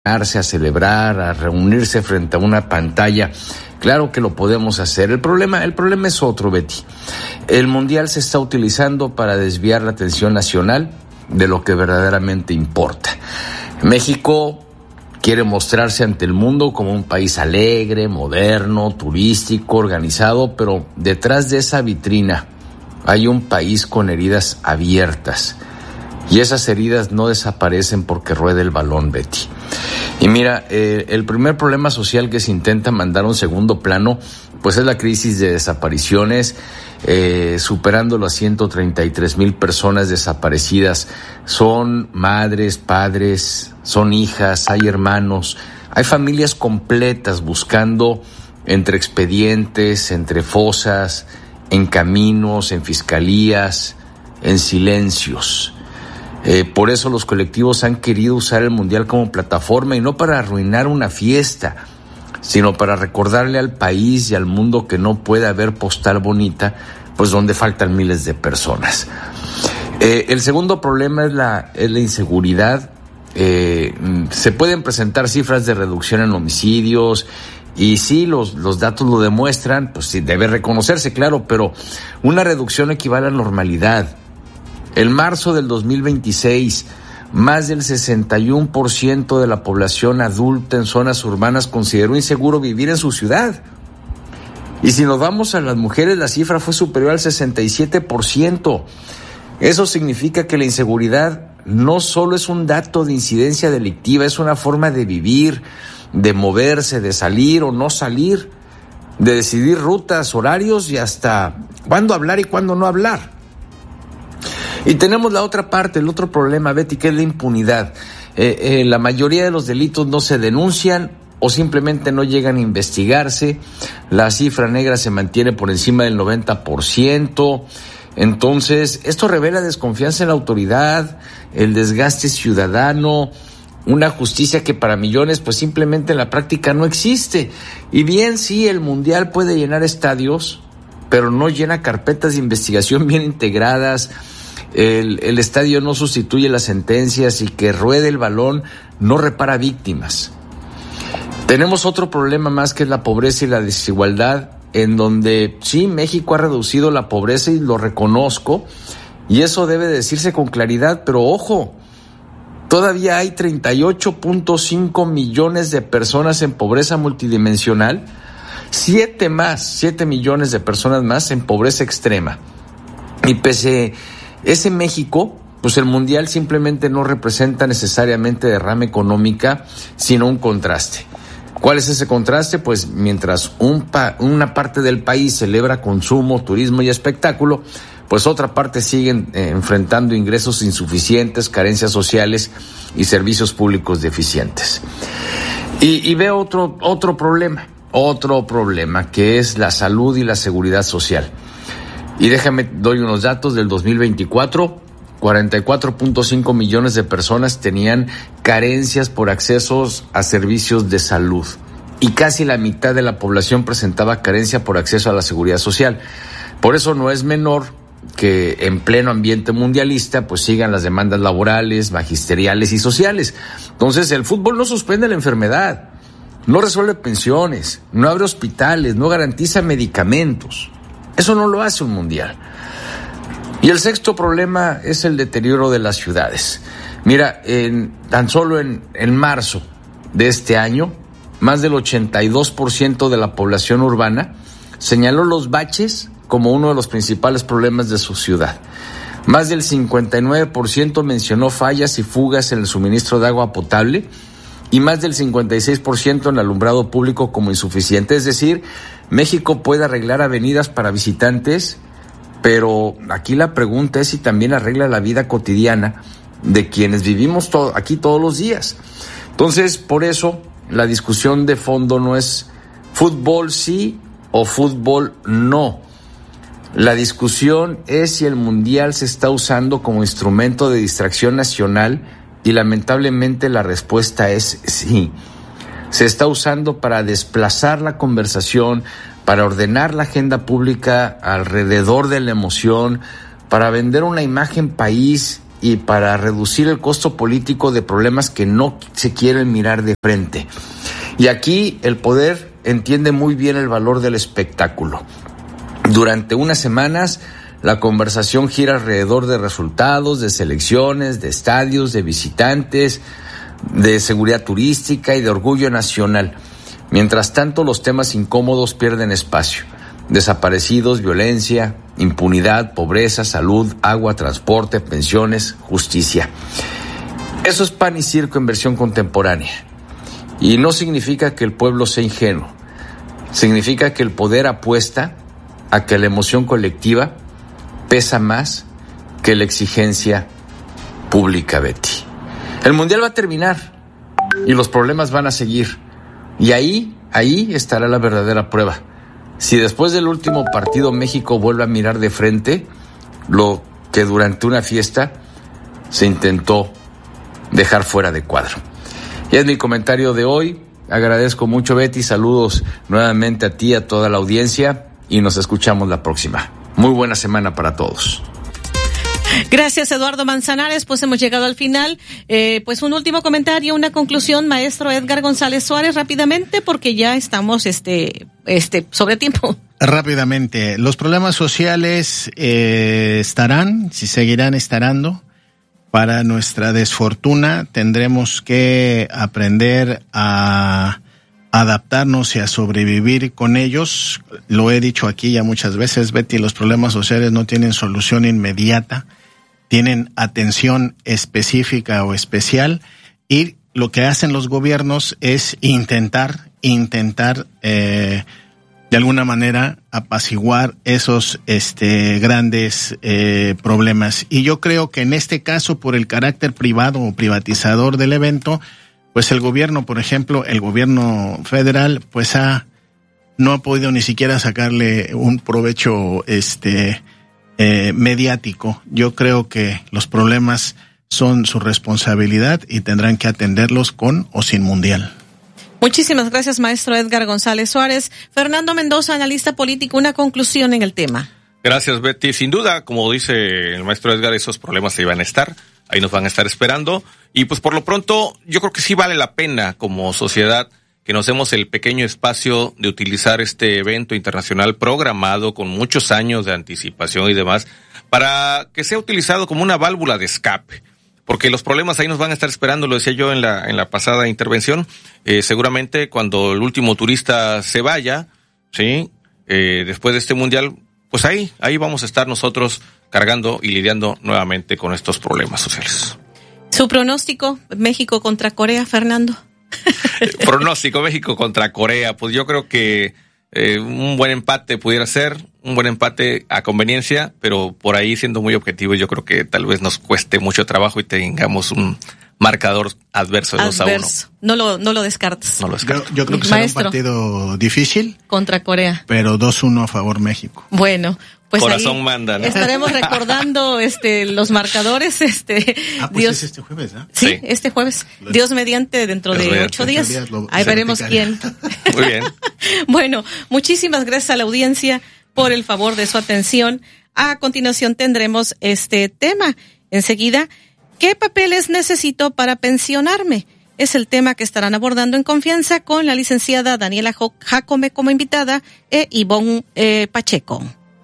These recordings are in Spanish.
a celebrar, a reunirse frente a una pantalla. Claro que lo podemos hacer. El problema es otro, Betty. El Mundial se está utilizando para desviar la atención nacional de lo que verdaderamente importa. México quiere mostrarse ante el mundo como un país alegre, moderno, turístico, organizado, pero detrás de esa vitrina hay un país con heridas abiertas. Y esas heridas no desaparecen porque ruede el balón, Betty. Y mira, el primer problema social que se intenta mandar a un segundo plano, pues es la crisis de desapariciones, superando las 133,000 personas desaparecidas. Son madres, padres, son hijas, hay hermanos, hay familias completas buscando entre expedientes, entre fosas, en caminos, en fiscalías, en silencios. Por eso los colectivos han querido usar el Mundial como plataforma y no para arruinar una fiesta, sino para recordarle al país y al mundo que no puede haber postal bonita, pues donde faltan miles de personas. El segundo problema es la inseguridad. Se pueden presentar cifras de reducción en homicidios y sí, los datos lo demuestran, pues sí, debe reconocerse, claro, pero una reducción equivale a normalidad. En marzo del 2026, más del 61% de la población adulta en zonas urbanas consideró inseguro vivir en su ciudad. Y si nos vamos a las mujeres, la cifra fue superior al 67%. Eso significa que la inseguridad no solo es un dato de incidencia delictiva, es una forma de vivir, de moverse, de salir o no salir, de decidir rutas, horarios y hasta cuándo hablar y cuándo no hablar. Y tenemos la otra parte, el otro problema, Betty, que es la impunidad. La mayoría de los delitos no se denuncian o simplemente no llegan a investigarse. La cifra negra se mantiene por encima del 90%. Entonces, esto revela desconfianza en la autoridad, el desgaste ciudadano, una justicia que para millones pues simplemente en la práctica no existe. Y bien, sí, el Mundial puede llenar estadios, pero no llena carpetas de investigación bien integradas. El estadio no sustituye las sentencias y que ruede el balón no repara víctimas. Tenemos otro problema más que es la pobreza y la desigualdad, en donde sí, México ha reducido la pobreza y lo reconozco, y eso debe decirse con claridad, pero ojo, todavía hay 38.5 millones de personas en pobreza multidimensional, 7 millones de personas más en pobreza extrema. Y pese ese México, pues el Mundial simplemente no representa necesariamente derrama económica, sino un contraste. ¿Cuál es ese contraste? Pues mientras una parte del país celebra consumo, turismo y espectáculo, pues otra parte sigue enfrentando ingresos insuficientes, carencias sociales y servicios públicos deficientes. Y veo otro problema, que es la salud y la seguridad social. Y doy unos datos del 2024, 44.5 millones de personas tenían carencias por accesos a servicios de salud. Y casi la mitad de la población presentaba carencia por acceso a la seguridad social. Por eso no es menor que en pleno ambiente mundialista pues sigan las demandas laborales, magisteriales y sociales. Entonces el fútbol no suspende la enfermedad, no resuelve pensiones, no abre hospitales, no garantiza medicamentos. Eso no lo hace un Mundial. Y el sexto problema es el deterioro de las ciudades. Mira, tan solo en marzo de este año, más del 82% de la población urbana señaló los baches como uno de los principales problemas de su ciudad. Más del 59% mencionó fallas y fugas en el suministro de agua potable y más del 56% en el alumbrado público como insuficiente. Es decir, México puede arreglar avenidas para visitantes, pero aquí la pregunta es si también arregla la vida cotidiana de quienes vivimos aquí todos los días. Entonces, por eso, la discusión de fondo no es fútbol sí o fútbol no. La discusión es si el Mundial se está usando como instrumento de distracción nacional y lamentablemente la respuesta es sí. Se está usando para desplazar la conversación, para ordenar la agenda pública alrededor de la emoción, para vender una imagen país y para reducir el costo político de problemas que no se quieren mirar de frente. Y aquí el poder entiende muy bien el valor del espectáculo. Durante unas semanas la conversación gira alrededor de resultados, de selecciones, de estadios, de visitantes, de seguridad turística y de orgullo nacional. Mientras tanto, los temas incómodos pierden espacio. Desaparecidos, violencia, impunidad, pobreza, salud, agua, transporte, pensiones, justicia. Eso es pan y circo en versión contemporánea. Y no significa que el pueblo sea ingenuo. Significa que el poder apuesta a que la emoción colectiva pesa más que la exigencia pública, Betty. El mundial va a terminar y los problemas van a seguir. Y ahí estará la verdadera prueba. Si después del último partido México vuelve a mirar de frente lo que durante una fiesta se intentó dejar fuera de cuadro. Y es mi comentario de hoy. Agradezco mucho, Betty. Saludos nuevamente a ti, a toda la audiencia, y nos escuchamos la próxima. Muy buena semana para todos. Gracias, Eduardo Manzanares. Pues hemos llegado al final. Pues un último comentario, una conclusión, maestro Edgar González Suárez, rápidamente, porque ya estamos sobre tiempo. Rápidamente, los problemas sociales estarán, si seguirán estando. Para nuestra desfortuna tendremos que aprender a adaptarnos y a sobrevivir con ellos. Lo he dicho aquí ya muchas veces, Betty, los problemas sociales no tienen solución inmediata, tienen atención específica o especial, y lo que hacen los gobiernos es intentar de alguna manera apaciguar esos grandes problemas. Y yo creo que en este caso, por el carácter privado o privatizador del evento, pues el gobierno, por ejemplo, el gobierno federal, pues no ha podido ni siquiera sacarle un provecho mediático. Yo creo que los problemas son su responsabilidad y tendrán que atenderlos con o sin mundial. Muchísimas gracias, maestro Edgar González Suárez. Fernando Mendoza, analista político, una conclusión en el tema. Gracias, Betty. Sin duda, como dice el maestro Edgar, esos problemas ahí van a estar, ahí nos van a estar esperando. Y pues por lo pronto, yo creo que sí vale la pena como sociedad que nos demos el pequeño espacio de utilizar este evento internacional programado con muchos años de anticipación y demás, para que sea utilizado como una válvula de escape. Porque los problemas ahí nos van a estar esperando, lo decía yo en la pasada intervención. Seguramente cuando el último turista se vaya, ¿sí? Después de este mundial, pues ahí vamos a estar nosotros cargando y lidiando nuevamente con estos problemas sociales. ¿Su pronóstico, México contra Corea, Fernando? Pronóstico, México contra Corea, pues yo creo que un buen empate pudiera ser, un buen empate a conveniencia, pero por ahí, siendo muy objetivo, yo creo que tal vez nos cueste mucho trabajo y tengamos un marcador adverso de 2-1. No lo descartas. No lo descarto. Yo creo que será un partido difícil. Contra Corea. Pero 2-1 a favor México. Bueno, pues corazón ahí manda, ¿no? Estaremos recordando los marcadores. Pues Dios, es este jueves, ¿no? Sí, este jueves. Dios mediante, dentro de 8 días. Ahí veremos quién. Muy bien. Bueno, muchísimas gracias a la audiencia por el favor de su atención. A continuación tendremos este tema. Enseguida, ¿qué papeles necesito para pensionarme? Es el tema que estarán abordando en confianza con la licenciada Daniela Jacome como invitada e Ivonne Pacheco.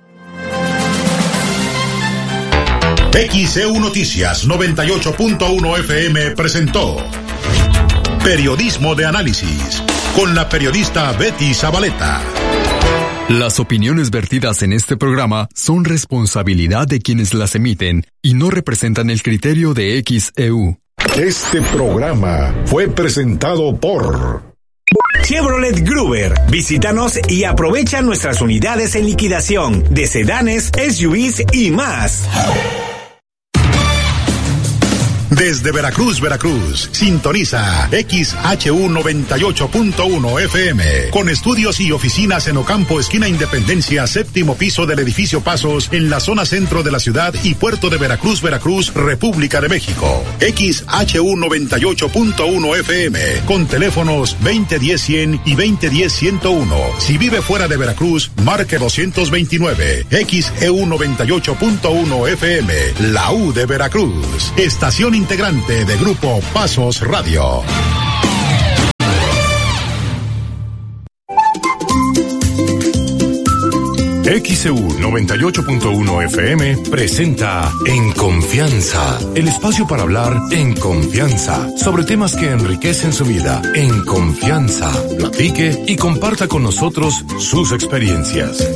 XEU Noticias 98.1 FM presentó Periodismo de Análisis con la periodista Betty Zabaleta. Las opiniones vertidas en este programa son responsabilidad de quienes las emiten y no representan el criterio de XEU. Este programa fue presentado por Chevrolet Gruber. Visítanos y aprovecha nuestras unidades en liquidación de sedanes, SUVs y más. Desde Veracruz, Veracruz, sintoniza XHU 98.1 FM, con estudios y oficinas en Ocampo, esquina Independencia, séptimo piso del edificio Pasos, en la zona centro de la ciudad y puerto de Veracruz, Veracruz, República de México. XHU 98.1 FM, con teléfonos 2010-100 y 2010-101. Si vive fuera de Veracruz, marque 229. XEU 98.1 FM, la U de Veracruz. Estación integrante de Grupo Pasos Radio. XEU 98.1 FM presenta En Confianza, el espacio para hablar en confianza sobre temas que enriquecen su vida. En confianza, platique y comparta con nosotros sus experiencias.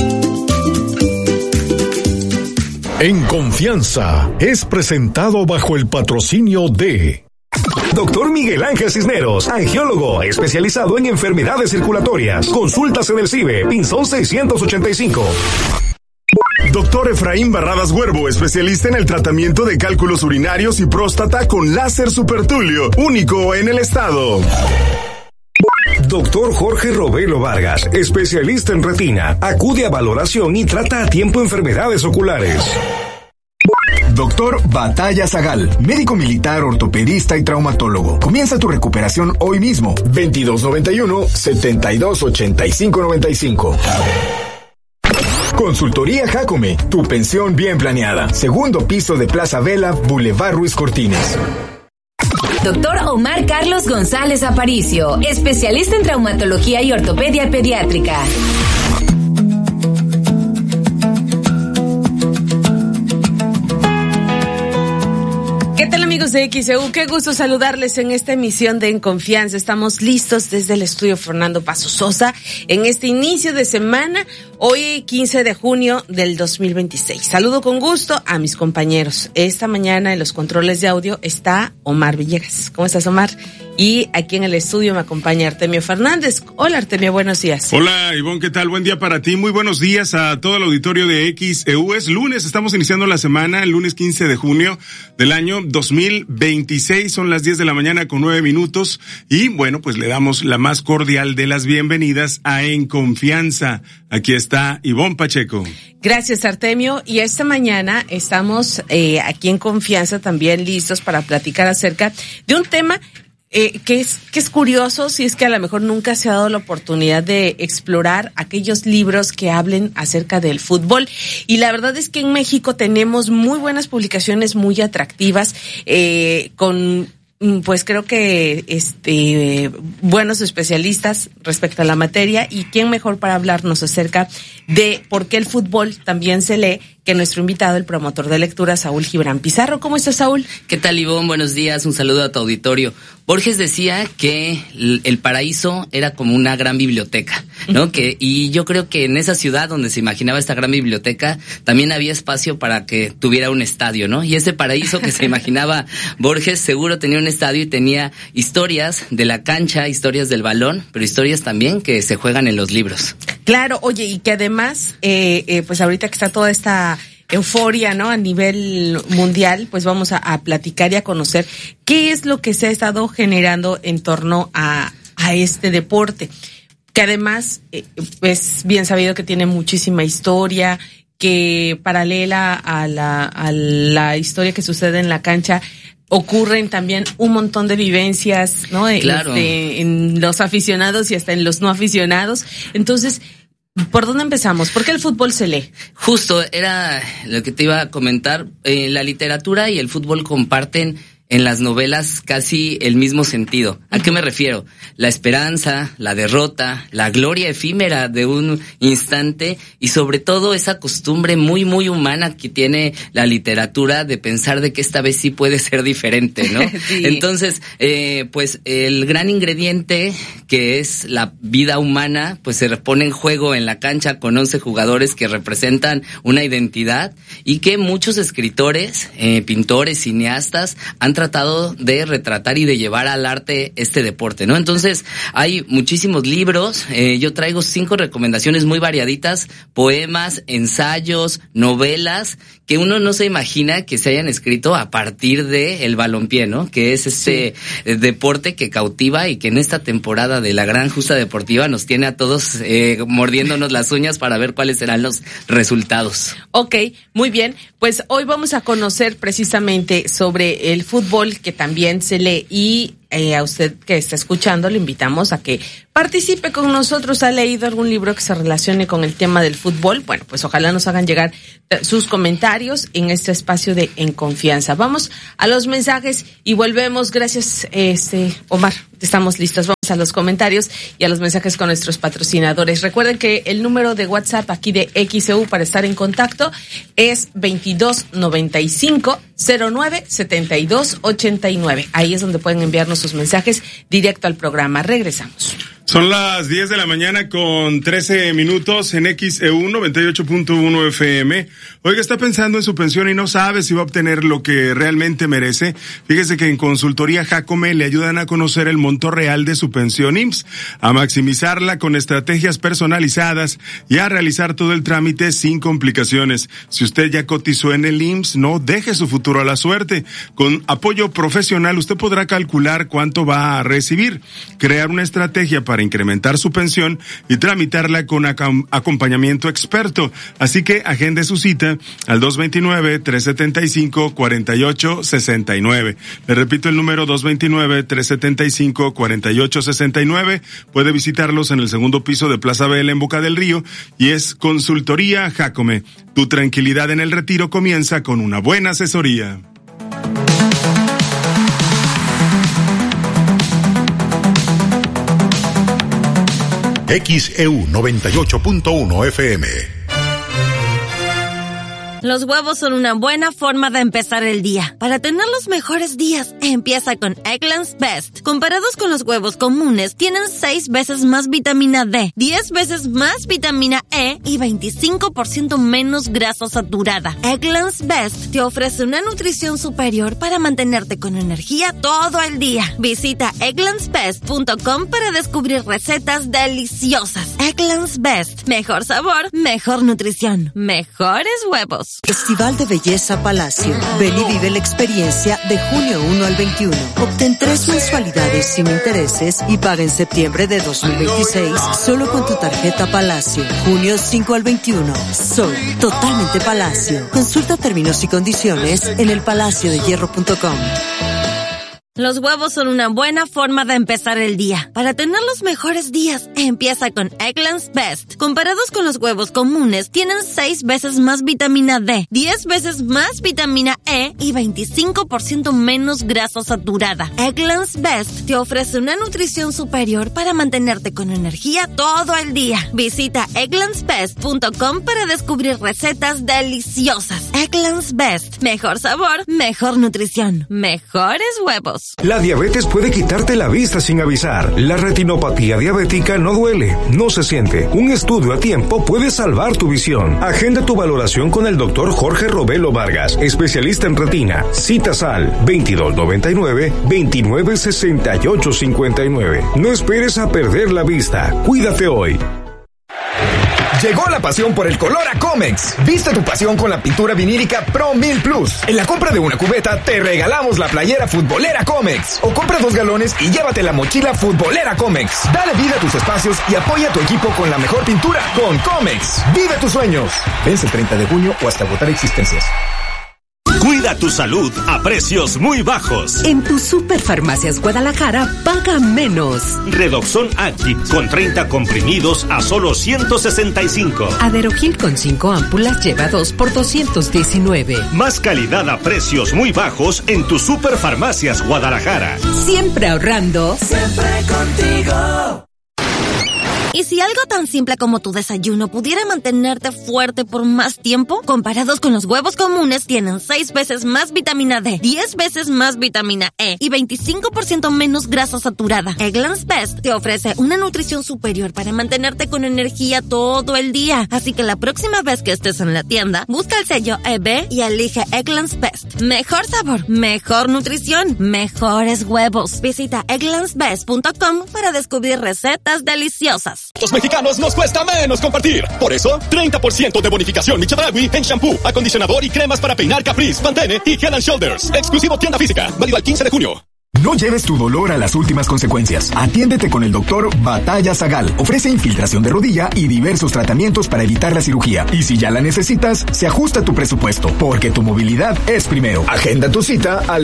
En Confianza es presentado bajo el patrocinio de Doctor Miguel Ángel Cisneros, angiólogo especializado en enfermedades circulatorias. Consultas en el CIBE, Pinzón 685. Doctor Efraín Barradas Huervo, especialista en el tratamiento de cálculos urinarios y próstata con láser supertulio, único en el estado. Doctor Jorge Robelo Vargas, especialista en retina, acude a valoración y trata a tiempo enfermedades oculares. Doctor Batalla Zagal, médico militar, ortopedista y traumatólogo. Comienza tu recuperación hoy mismo. 2291-728595. Consultoría Jacome, tu pensión bien planeada. Segundo piso de Plaza Vela, Boulevard Ruiz Cortines. Doctor Omar Carlos González Aparicio, especialista en traumatología y ortopedia pediátrica. ¿Qué tal, amigos de XEU? Qué gusto saludarles en esta emisión de En Confianza. Estamos listos desde el estudio Fernando Paso Sosa en este inicio de semana, hoy 15 de junio del 2026. Saludo con gusto a mis compañeros. Esta mañana en los controles de audio está Omar Villegas. ¿Cómo estás, Omar? Y aquí en el estudio me acompaña Artemio Fernández. Hola, Artemio, buenos días. Hola, Ivonne, ¿qué tal? Buen día para ti. Muy buenos días a todo el auditorio de XEU. Es lunes, estamos iniciando la semana, el lunes 15 de junio del año 2026. Son las 10 de la mañana con 9 minutos. Y bueno, pues le damos la más cordial de las bienvenidas a En Confianza. Aquí está Ivonne Pacheco. Gracias, Artemio. Y esta mañana estamos aquí en Confianza también listos para platicar acerca de un tema que es curioso, si es que a lo mejor nunca se ha dado la oportunidad de explorar aquellos libros que hablen acerca del fútbol. Y la verdad es que en México tenemos muy buenas publicaciones, muy atractivas, con pues creo que buenos especialistas respecto a la materia, y quién mejor para hablarnos acerca de por qué el fútbol también se lee que nuestro invitado, el promotor de lectura, Saúl Gibran Pizarro. ¿Cómo estás, Saúl? ¿Qué tal, Ivonne? Buenos días, un saludo a tu auditorio. Borges decía que el paraíso era como una gran biblioteca, ¿no? Y yo creo que en esa ciudad donde se imaginaba esta gran biblioteca también había espacio para que tuviera un estadio, ¿no? Y ese paraíso que se imaginaba Borges seguro tenía un estadio y tenía historias de la cancha, historias del balón, pero historias también que se juegan en los libros. Claro, oye, y que además, pues ahorita que está toda esta euforia, ¿no? A nivel mundial, pues vamos a platicar y a conocer qué es lo que se ha estado generando en torno a este deporte, que además es bien sabido que tiene muchísima historia, que paralela a la historia que sucede en la cancha, ocurren también un montón de vivencias, ¿no? Claro. En los aficionados y hasta en los no aficionados. Entonces, ¿por dónde empezamos? ¿Por qué el fútbol se lee? Justo, era lo que te iba a comentar. La literatura y el fútbol comparten en las novelas casi el mismo sentido. ¿A qué me refiero? La esperanza, la derrota, la gloria efímera de un instante y sobre todo esa costumbre muy, muy humana que tiene la literatura de pensar de que esta vez sí puede ser diferente, ¿no? Sí. Entonces, pues el gran ingrediente que es la vida humana, pues se pone en juego en la cancha con 11 jugadores que representan una identidad y que muchos escritores, pintores, cineastas han tratado de retratar y de llevar al arte este deporte, ¿no? Entonces, hay muchísimos libros, yo traigo 5 recomendaciones muy variaditas, poemas, ensayos, novelas, que uno no se imagina que se hayan escrito a partir de el balompié, ¿no? Que es deporte que cautiva y que en esta temporada de la Gran Justa Deportiva nos tiene a todos mordiéndonos las uñas para ver cuáles serán los resultados. Ok, muy bien. Pues hoy vamos a conocer precisamente sobre el fútbol que también se lee y a usted que está escuchando le invitamos a que participe con nosotros. ¿Ha leído algún libro que se relacione con el tema del fútbol? Bueno, pues ojalá nos hagan llegar sus comentarios en este espacio de En Confianza. Vamos a los mensajes y volvemos. Gracias, Omar. Estamos listos. Vamos a los comentarios y a los mensajes con nuestros patrocinadores. Recuerden que el número de WhatsApp aquí de XEU para estar en contacto es 2295-097289. Ahí es donde pueden enviarnos sus mensajes directo al programa. Regresamos. Son las 10 de la mañana con 13 minutos en XEU 98.1 FM. Oiga, está pensando en su pensión y no sabe si va a obtener lo que realmente merece. Fíjese que en Consultoría Jacome le ayudan a conocer el monto real de su pensión IMSS, a maximizarla con estrategias personalizadas y a realizar todo el trámite sin complicaciones. Si usted ya cotizó en el IMSS, no deje su futuro a la suerte. Con apoyo profesional usted podrá calcular cuánto va a recibir, crear una estrategia para incrementar su pensión y tramitarla con acompañamiento experto. Así que agende su cita al 229-375-4869. Le repito el número 229-375-4869. Puede visitarlos en el segundo piso de Plaza Bella en Boca del Río y es Consultoría Jacome. Tu tranquilidad en el retiro comienza con una buena asesoría. XEU 98.1 FM. Los huevos son una buena forma de empezar el día. Para tener los mejores días, empieza con Eggland's Best. Comparados con los huevos comunes, tienen 6 veces más vitamina D, 10 veces más vitamina E y 25% menos grasa saturada. Eggland's Best te ofrece una nutrición superior para mantenerte con energía todo el día. Visita egglandsbest.com para descubrir recetas deliciosas. Eggland's Best. Mejor sabor, mejor nutrición, mejores huevos. Festival de Belleza Palacio. Ven y vive la experiencia de junio 1 al 21. Obtén 3 mensualidades sin intereses y paga en septiembre de 2026 solo con tu tarjeta Palacio. Junio 5 al 21. Soy totalmente Palacio. Consulta términos y condiciones en elpalaciodehierro.com. Los huevos son una buena forma de empezar el día. Para tener los mejores días, empieza con Eggland's Best. Comparados con los huevos comunes, tienen 6 veces más vitamina D, 10 veces más vitamina E y 25% menos grasa saturada. Eggland's Best te ofrece una nutrición superior para mantenerte con energía todo el día. Visita egglandsbest.com para descubrir recetas deliciosas. Eggland's Best. Mejor sabor, mejor nutrición, mejores huevos. La diabetes puede quitarte la vista sin avisar. La retinopatía diabética no duele, no se siente. Un estudio a tiempo puede salvar tu visión. Agenda tu valoración con el doctor Jorge Robelo Vargas, especialista en retina. Citas al 2299-296859. No esperes a perder la vista. Cuídate hoy. Llegó la pasión por el color a Comex. Viste tu pasión con la pintura vinílica Pro 1000 Plus. En la compra de una cubeta te regalamos la playera futbolera Comex. O compra 2 galones y llévate la mochila futbolera Comex. Dale vida a tus espacios y apoya a tu equipo con la mejor pintura con Comex. Vive tus sueños. Vence el 30 de junio o hasta agotar existencias. Cuida tu salud a precios muy bajos. En tu Superfarmacias Guadalajara, paga menos. Redoxon Active con 30 comprimidos a solo 165. Aderogil con 5 ámpulas lleva 2 por 219. Más calidad a precios muy bajos en tu Superfarmacias Guadalajara. Siempre ahorrando. Siempre contigo. ¿Y si algo tan simple como tu desayuno pudiera mantenerte fuerte por más tiempo? Comparados con los huevos comunes, tienen 6 veces más vitamina D, 10 veces más vitamina E y 25% menos grasa saturada. Eggland's Best te ofrece una nutrición superior para mantenerte con energía todo el día. Así que la próxima vez que estés en la tienda, busca el sello EB y elige Eggland's Best. Mejor sabor, mejor nutrición, mejores huevos. Visita egglandsbest.com para descubrir recetas deliciosas. los mexicanos nos cuesta menos compartir. Por eso, 30% de bonificación Michedragui en shampoo, acondicionador y cremas para peinar Caprice, Pantene y Head & Shoulders. Exclusivo tienda física, válido al 15 de junio. No lleves tu dolor a las últimas consecuencias. Atiéndete con el doctor Batalla Zagal. Ofrece infiltración de rodilla y diversos tratamientos para evitar la cirugía. Y si ya la necesitas, se ajusta tu presupuesto, porque tu movilidad es primero. Agenda tu cita al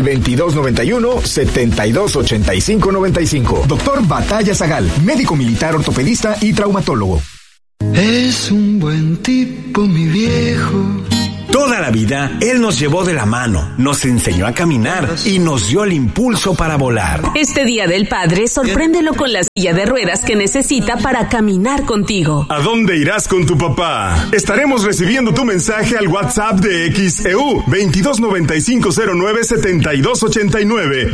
2291-728595. Doctor Batalla Zagal, médico militar, ortopedista y traumatólogo. Es un buen tipo, mi viejo. Toda la vida, él nos llevó de la mano, nos enseñó a caminar y nos dio el impulso para volar. Este Día del Padre, sorpréndelo con la silla de ruedas que necesita para caminar contigo. ¿A dónde irás con tu papá? Estaremos recibiendo tu mensaje al WhatsApp de XEU 2295097289.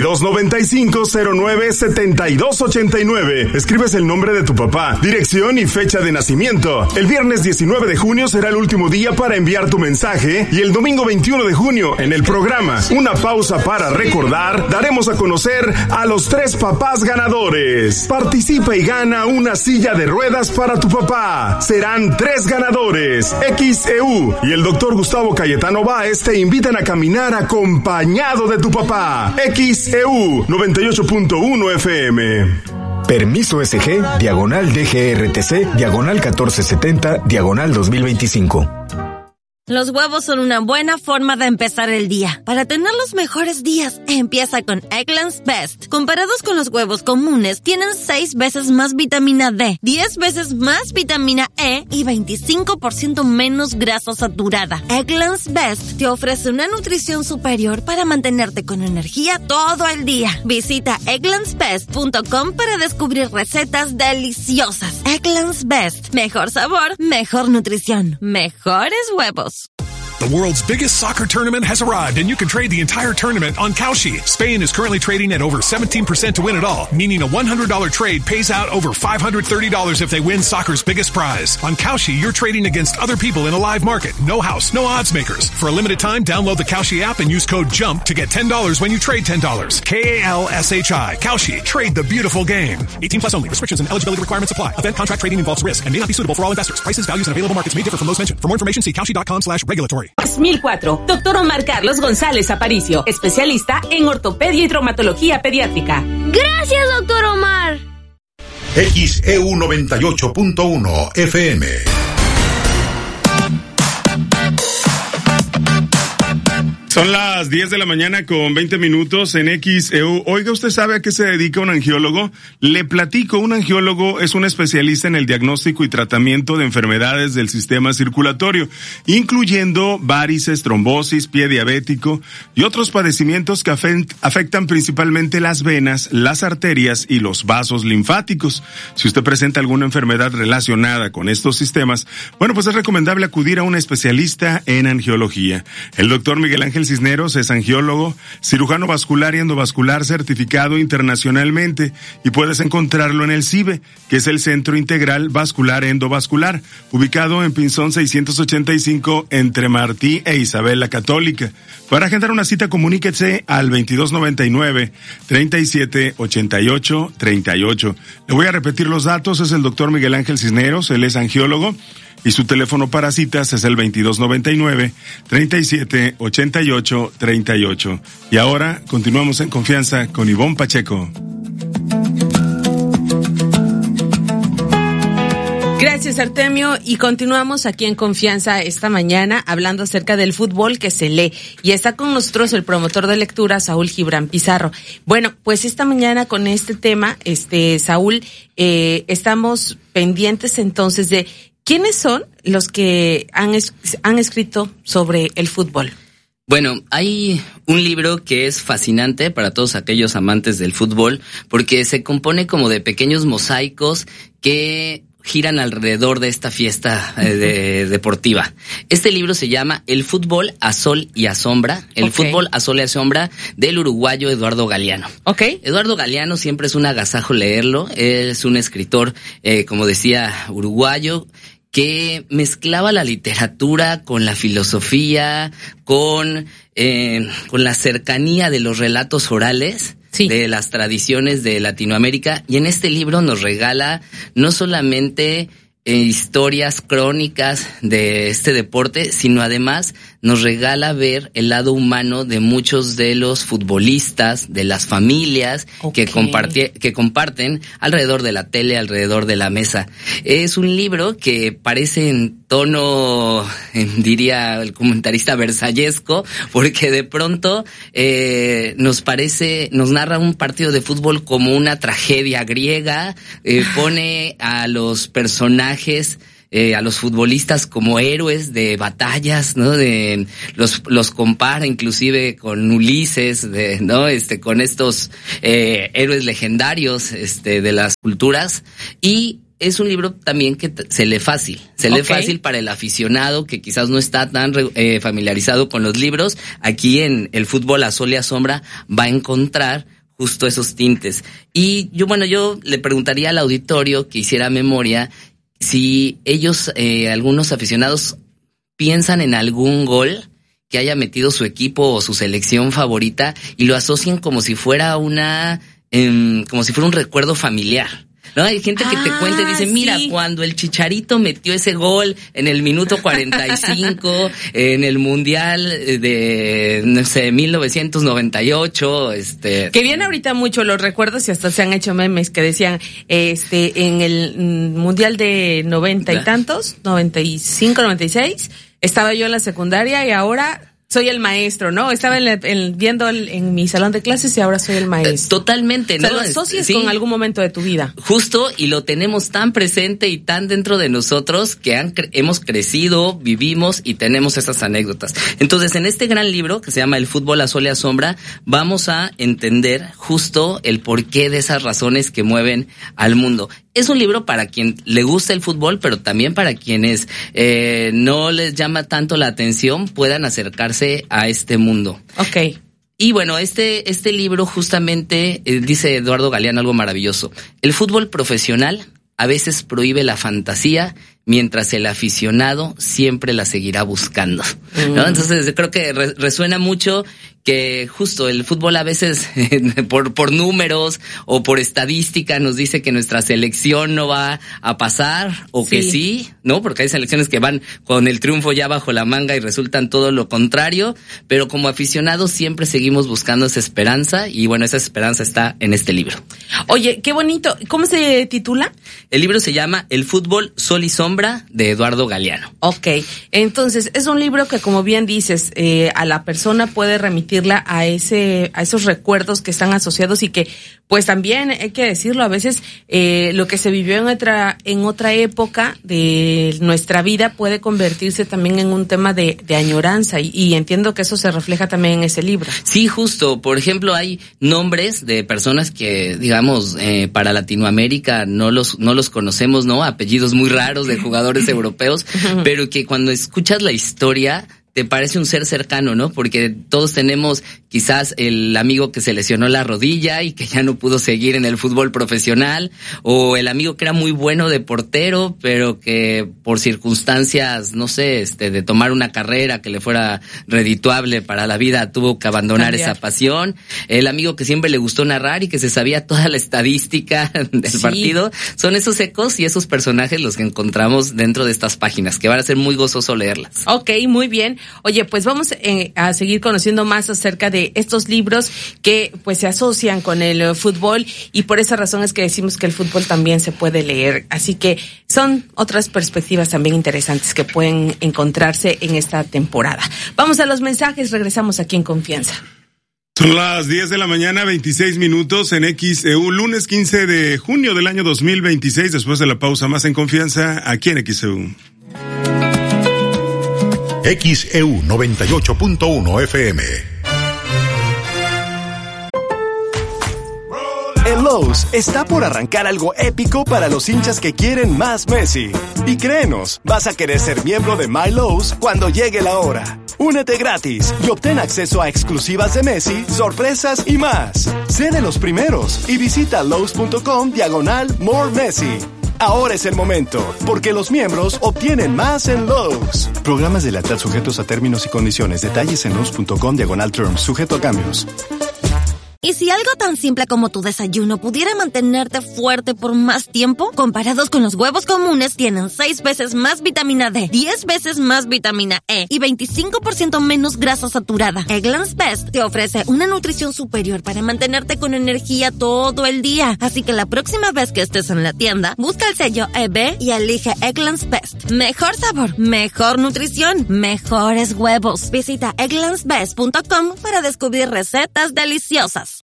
2295097289. Escribes el nombre de tu papá, dirección y fecha de nacimiento. El viernes 19 de junio será el último día para enviar tu mensaje y el domingo 21 de junio en el programa Una Pausa para Recordar daremos a conocer a los 3 papás ganadores. Participa y gana una silla de ruedas para tu papá. Serán 3 ganadores. XEU y el doctor Gustavo Cayetano Báez te invitan a caminar acompañado de tu papá. XEU 98.1 FM. Permiso SG, diagonal DGRTC, diagonal 1470, diagonal 2025. Los huevos son una buena forma de empezar el día. Para tener los mejores días, empieza con Eggland's Best. Comparados con los huevos comunes, tienen 6 veces más vitamina D, 10 veces más vitamina E y 25% menos grasa saturada. Eggland's Best te ofrece una nutrición superior para mantenerte con energía todo el día. Visita egglandsbest.com para descubrir recetas deliciosas. Eggland's Best. Mejor sabor, mejor nutrición, mejores huevos. The world's biggest soccer tournament has arrived, and you can trade the entire tournament on Kalshi. Spain is currently trading at over 17% to win it all, meaning a $100 trade pays out over $530 if they win soccer's biggest prize. On Kalshi, you're trading against other people in a live market. No house, no odds makers. For a limited time, download the Kalshi app and use code JUMP to get $10 when you trade $10. Kalshi. Kalshi. Trade the beautiful game. 18 plus only. Restrictions and eligibility requirements apply. Event contract trading involves risk and may not be suitable for all investors. Prices, values, and available markets may differ from those mentioned. For more information, see kalshi.com/regulatory. 2004. Doctor Omar Carlos González Aparicio, especialista en ortopedia y traumatología pediátrica. Gracias, doctor Omar. XEU 98.1 FM. Son las 10 de la mañana con 20 minutos en XEU. Oiga, ¿usted sabe a qué se dedica un angiólogo? Le platico, un angiólogo es un especialista en el diagnóstico y tratamiento de enfermedades del sistema circulatorio, incluyendo varices, trombosis, pie diabético y otros padecimientos que afectan principalmente las venas, las arterias y los vasos linfáticos. Si usted presenta alguna enfermedad relacionada con estos sistemas, bueno, pues es recomendable acudir a un especialista en angiología. El doctor Miguel Ángel Cisneros es angiólogo, cirujano vascular y endovascular certificado internacionalmente, y puedes encontrarlo en el CIVE, que es el Centro Integral Vascular Endovascular, ubicado en Pinzón 685 entre Martí e Isabel la Católica. Para agendar una cita, comuníquese al 2299-378838. Le voy a repetir los datos, es el doctor Miguel Ángel Cisneros, él es angiólogo, y su teléfono para citas es el 2299-378838. Y ahora continuamos en confianza con Ivonne Pacheco. Gracias, Artemio, y continuamos aquí en Confianza esta mañana hablando acerca del fútbol que se lee, y está con nosotros el promotor de lectura, Saúl Gibran Pizarro. Bueno, pues esta mañana con este tema, Saúl, estamos pendientes entonces de ¿quiénes son los que han escrito sobre el fútbol? Bueno, hay un libro que es fascinante para todos aquellos amantes del fútbol, porque se compone como de pequeños mosaicos que giran alrededor de esta fiesta deportiva. Este libro se llama El fútbol a sol y a sombra. Fútbol a sol y a sombra, del uruguayo Eduardo Galeano. Eduardo Galeano siempre es un agasajo leerlo. Es un escritor, como decía, uruguayo, que mezclaba la literatura con la filosofía, con la cercanía de los relatos orales. de las tradiciones de Latinoamérica, y en este libro nos regala no solamente historias crónicas de este deporte, sino además nos regala ver el lado humano de muchos de los futbolistas, de las familias que comparten alrededor de la tele, alrededor de la mesa. Es un libro que parece en tono, diría el comentarista, versallesco, porque de pronto nos narra un partido de fútbol como una tragedia griega, pone a los personajes, a los futbolistas como héroes de batallas, ¿no? Los compara inclusive con Ulises, ¿no? Con estos héroes legendarios de las culturas, y es un libro también que se lee fácil. Lee fácil para el aficionado que quizás no está tan familiarizado con los libros. Aquí en El Fútbol a Sol y a Sombra va a encontrar justo esos tintes. Y yo le preguntaría al auditorio que hiciera memoria si ellos, algunos aficionados, piensan en algún gol que haya metido su equipo o su selección favorita y lo asocian como si fuera un recuerdo familiar. ¿No? Hay gente que te cuenta y dice, mira, cuando el Chicharito metió ese gol en el minuto 45 en el Mundial de, 1998, Que viene ahorita mucho los recuerdos y hasta se han hecho memes que decían, en el Mundial de 90 y tantos, 95, 96, estaba yo en la secundaria y ahora soy el maestro, ¿no? Estaba viendo en mi salón de clases y ahora soy el maestro. Totalmente, ¿no? O sea, lo asocias con algún momento de tu vida. Justo, y lo tenemos tan presente y tan dentro de nosotros que hemos crecido, vivimos y tenemos esas anécdotas. Entonces, en este gran libro que se llama El Fútbol a Sol y a Sombra, vamos a entender justo el porqué de esas razones que mueven al mundo. Es un libro para quien le gusta el fútbol, pero también para quienes no les llama tanto la atención, puedan acercarse a este mundo. Okay. Y bueno, este libro justamente dice Eduardo Galeano algo maravilloso. El fútbol profesional a veces prohíbe la fantasía, mientras el aficionado siempre la seguirá buscando, ¿no? Entonces creo que resuena mucho que justo el fútbol a veces por números o por estadística nos dice que nuestra selección no va a pasar o que sí, ¿no? Porque hay selecciones que van con el triunfo ya bajo la manga y resultan todo lo contrario, pero como aficionados siempre seguimos buscando esa esperanza y bueno, esa esperanza está en este libro. Oye, qué bonito. ¿Cómo se titula? El libro se llama El Fútbol, Sol y Sombra, de Eduardo Galeano. Ok, entonces es un libro que, como bien dices, a la persona puede remitirla a esos recuerdos que están asociados y que, pues también hay que decirlo, a veces lo que se vivió en otra época de nuestra vida puede convertirse también en un tema de añoranza y entiendo que eso se refleja también en ese libro. Sí, justo. Por ejemplo, hay nombres de personas que, digamos, para Latinoamérica no los conocemos, ¿no? Apellidos muy raros de jugadores europeos, pero que cuando escuchas la historia te parece un ser cercano, ¿no? Porque todos tenemos quizás el amigo que se lesionó la rodilla y que ya no pudo seguir en el fútbol profesional, o el amigo que era muy bueno de portero, pero que por circunstancias, no sé, de tomar una carrera que le fuera redituable para la vida, tuvo que abandonar esa pasión. El amigo que siempre le gustó narrar y que se sabía toda la estadística del partido. Son esos ecos y esos personajes los que encontramos dentro de estas páginas, que van a ser muy gozoso leerlas. Ok, muy bien. Oye, pues vamos a seguir conociendo más acerca de estos libros que pues se asocian con el fútbol y por esa razón es que decimos que el fútbol también se puede leer. Así que son otras perspectivas también interesantes que pueden encontrarse en esta temporada. Vamos a los mensajes, regresamos aquí en Confianza. Son las 10 de la mañana, 26 minutos en XEU, lunes 15 de junio del año 2026, después de la pausa más en Confianza, aquí en XEU. XEU 98.1 FM. En Lowe's está por arrancar algo épico para los hinchas que quieren más Messi. Y créenos, vas a querer ser miembro de My Lowe's cuando llegue la hora. Únete gratis y obtén acceso a exclusivas de Messi, sorpresas y más. Sé de los primeros y visita Lowe's.com/More Messi. Ahora es el momento, porque los miembros obtienen más en Lowe's. Programas de lealtad sujetos a términos y condiciones. Detalles en Lowe's.com/terms, sujeto a cambios. Y si algo tan simple como tu desayuno pudiera mantenerte fuerte por más tiempo, comparados con los huevos comunes, tienen 6 veces más vitamina D, 10 veces más vitamina E y 25% menos grasa saturada. Eggland's Best te ofrece una nutrición superior para mantenerte con energía todo el día. Así que la próxima vez que estés en la tienda, busca el sello EB y elige Eggland's Best. Mejor sabor, mejor nutrición, mejores huevos. Visita egglandsbest.com para descubrir recetas deliciosas.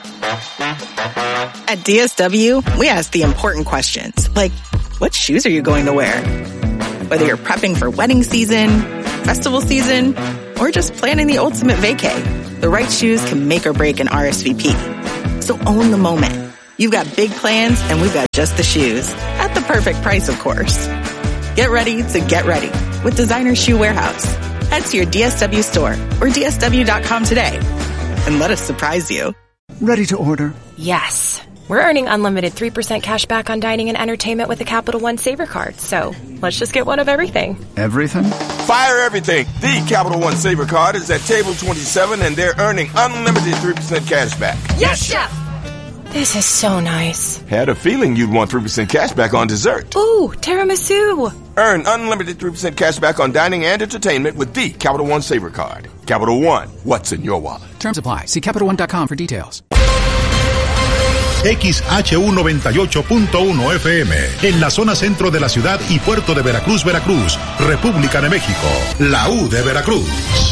At DSW, we ask the important questions, like, what shoes are you going to wear? Whether you're prepping for wedding season, festival season, or just planning the ultimate vacay, the right shoes can make or break an RSVP. So own the moment. You've got big plans, and we've got just the shoes. At the perfect price, of course. Get ready to get ready with Designer Shoe Warehouse. Head to your DSW store or DSW.com today and let us surprise you. Ready to order? Yes. We're earning unlimited 3% cash back on dining and entertainment with the Capital One Saver Card, so let's just get one of everything. Everything? Fire everything! The Capital One Saver Card is at table 27 and they're earning unlimited 3% cash back. Yes, Chef! This is so nice. Had a feeling you'd want 3% cash back on dessert. Ooh, tiramisu! Earn unlimited 3% cash back on dining and entertainment with the Capital One Saver Card. Capital One, what's in your wallet? Terms apply. See CapitalOne.com for details. XHU 98.1 FM, en la zona centro de la ciudad y puerto de Veracruz, Veracruz, República de México, la U de Veracruz.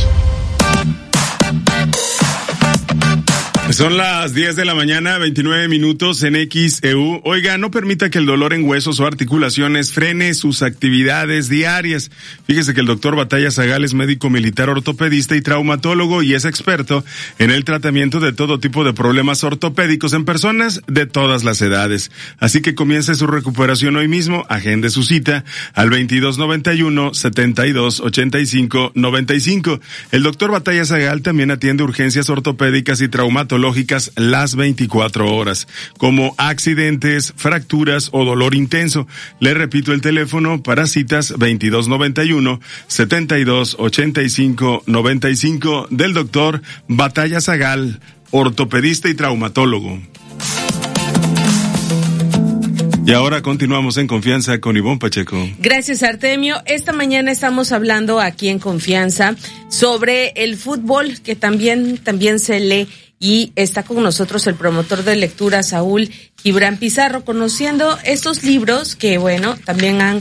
Son las 10 de la mañana, 29 minutos en XEU. Oiga, no permita que el dolor en huesos o articulaciones frene sus actividades diarias. Fíjese que el doctor Batalla Zagal es médico militar ortopedista y traumatólogo y es experto en el tratamiento de todo tipo de problemas ortopédicos en personas de todas las edades. Así que comience su recuperación hoy mismo, agende su cita al 2291-7285-95. El doctor Batalla Zagal también atiende urgencias ortopédicas y traumatológicas las 24 horas, como accidentes, fracturas o dolor intenso. Le repito el teléfono para citas 2291-7285-95 del doctor Batalla Zagal, ortopedista y traumatólogo. Y ahora continuamos en Confianza con Ivonne Pacheco. Gracias, Artemio. Esta mañana estamos hablando aquí en Confianza sobre el fútbol, que también se lee, y está con nosotros el promotor de lectura, Saúl Gibran Pizarro, conociendo estos libros que, bueno, también han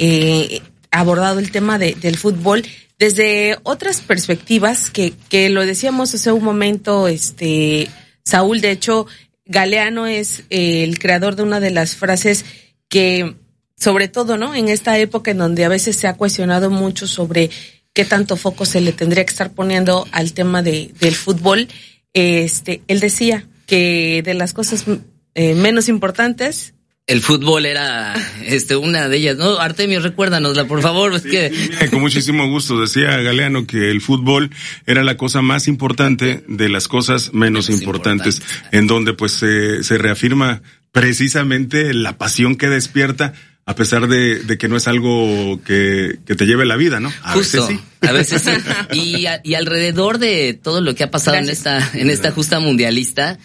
abordado el tema del fútbol desde otras perspectivas, que lo decíamos hace un momento, Saúl. De hecho, Galeano es el creador de una de las frases que, sobre todo, ¿no?, en esta época en donde a veces se ha cuestionado mucho sobre qué tanto foco se le tendría que estar poniendo al tema del fútbol, él decía que de las cosas menos importantes, el fútbol era una de ellas, ¿no? Artemio, recuérdanosla, por favor. Sí, con muchísimo gusto. Decía Galeano que el fútbol era la cosa más importante de las cosas menos importantes, en donde pues se reafirma precisamente la pasión que despierta, a pesar de que no es algo que te lleve la vida, ¿no? Justo, a veces sí. Y alrededor de todo lo que ha pasado en esta justa mundialista,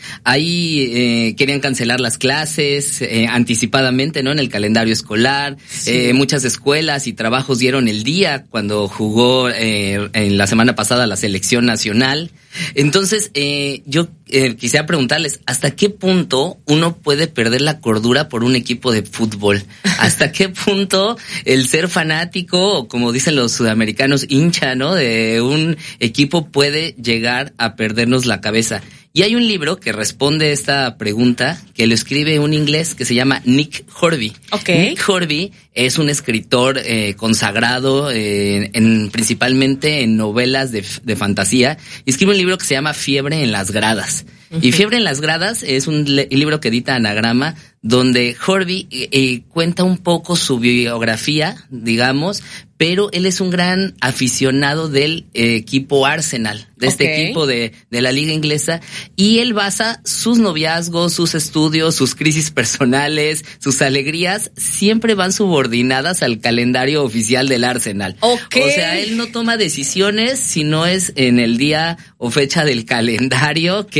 ahí querían cancelar las clases anticipadamente, ¿no? En el calendario escolar. Sí. Muchas escuelas y trabajos dieron el día cuando jugó en la semana pasada la selección nacional. Entonces, yo quisiera preguntarles, ¿hasta qué punto uno puede perder la cordura por un equipo de fútbol? ¿Hasta qué punto el ser fanático, o como dicen los sudamericanos, hincha, ¿no?, de un equipo puede llegar a perdernos la cabeza? Y hay un libro que responde esta pregunta, que lo escribe un inglés que se llama Nick Horby. Okay. Nick Horby es un escritor consagrado principalmente en novelas de fantasía, y escribe un libro que se llama Fiebre en las gradas. Uh-huh. Y Fiebre en las gradas es un libro que edita Anagrama, donde Horby cuenta un poco su biografía, digamos, pero él es un gran aficionado del equipo Arsenal, de este equipo de la liga inglesa, y él basa sus noviazgos, sus estudios, sus crisis personales, sus alegrías, siempre van subordinadas al calendario oficial del Arsenal. Okay. O sea, él no toma decisiones si no es en el día o fecha del calendario que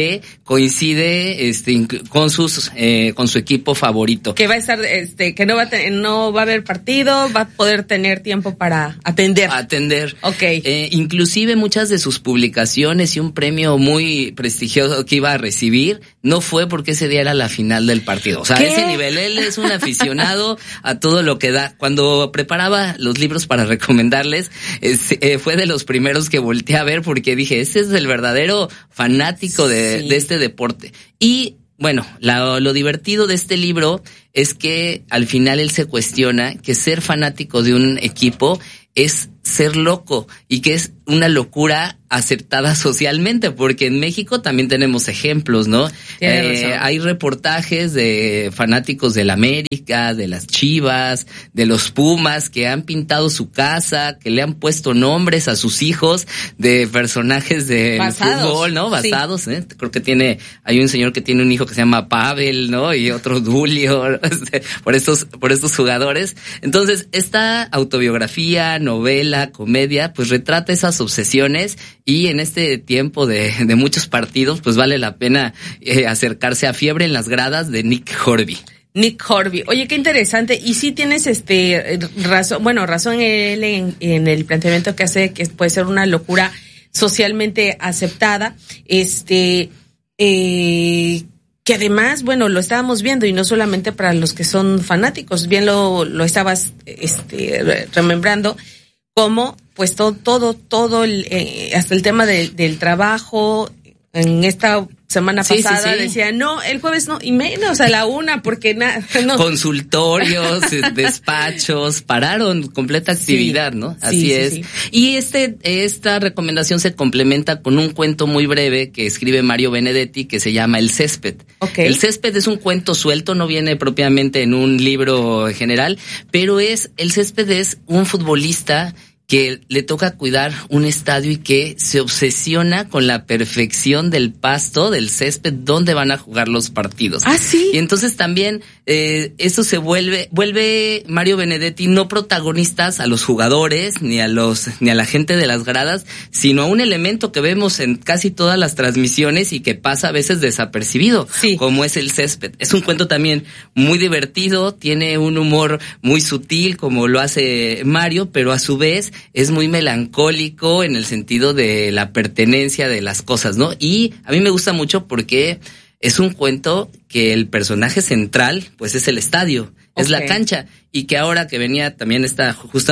coincide con su equipo favorito. Que va a estar, que no va a haber partido, va a poder tener tiempo para atender. Okay. Inclusive muchas de sus publicaciones y un premio muy prestigioso que iba a recibir no fue porque ese día era la final del partido. O sea, a ese nivel, él es un aficionado a todo lo que da. Cuando preparaba los libros para recomendarles, fue de los primeros que volteé a ver porque dije, este es el verdadero fanático de este deporte. Y bueno, lo divertido de este libro es que al final él se cuestiona que ser fanático de un equipo es ser loco y que es una locura aceptada socialmente, porque en México también tenemos ejemplos, ¿no? Hay reportajes de fanáticos del América, de las Chivas, de los Pumas, que han pintado su casa, que le han puesto nombres a sus hijos de personajes del fútbol, ¿no? Basados, sí. Creo que hay un señor que tiene un hijo que se llama Pavel, ¿no? Y otro Dulio, por estos jugadores. Entonces, esta autobiografía, novela, comedia, pues retrata esas obsesiones, y en este tiempo de muchos partidos, pues vale la pena acercarse a Fiebre en las gradas de Nick Horby. Nick Horby. Oye, qué interesante. Y sí tienes razón él en el planteamiento que hace, que puede ser una locura socialmente aceptada. Que además, bueno, lo estábamos viendo, y no solamente para los que son fanáticos, bien lo estabas remembrando, como pues todo hasta el tema del trabajo. En esta semana pasada decía, no, el jueves no, y menos a la 1, porque no. Consultorios, despachos, pararon completa actividad, ¿no? Así es. Sí. Y esta recomendación se complementa con un cuento muy breve que escribe Mario Benedetti, que se llama El Césped. Okay. El Césped es un cuento suelto, no viene propiamente en un libro general, pero El Césped es un futbolista que le toca cuidar un estadio y que se obsesiona con la perfección del pasto, del césped, donde van a jugar los partidos. Ah, sí. Y entonces también eso se vuelve Mario Benedetti no protagonistas a los jugadores ni a la gente de las gradas, sino a un elemento que vemos en casi todas las transmisiones y que pasa a veces desapercibido, como es el césped. Es un cuento también muy divertido, tiene un humor muy sutil como lo hace Mario, pero a su vez es muy melancólico en el sentido de la pertenencia de las cosas, ¿no? Y a mí me gusta mucho porque es un cuento que el personaje central, pues es el estadio, es la cancha, y que ahora que venía también esta justa